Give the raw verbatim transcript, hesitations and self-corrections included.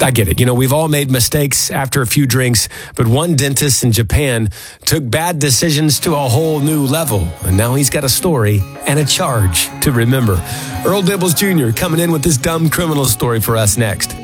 I get it. You know, we've all made mistakes after a few drinks, but one dentist in Japan took bad decisions to a whole new level. And now he's got a story and a charge to remember. Earl Dibbles Junior coming in with this dumb criminal story for us next.